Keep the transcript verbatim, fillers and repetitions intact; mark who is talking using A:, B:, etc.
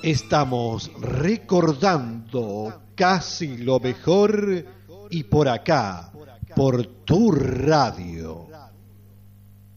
A: Estamos recordando casi lo mejor y por acá, por tu radio.